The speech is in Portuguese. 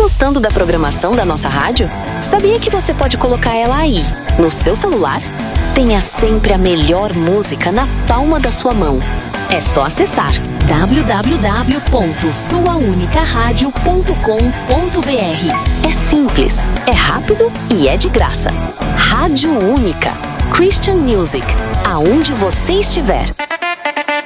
gostando da programação da nossa rádio? Sabia que você pode colocar ela aí, no seu celular? Tenha sempre a melhor música na palma da sua mão. É só acessar www.suaunicaradio.com.br. É simples, é rápido e é de graça. Rádio Única. Christian Music, aonde você estiver.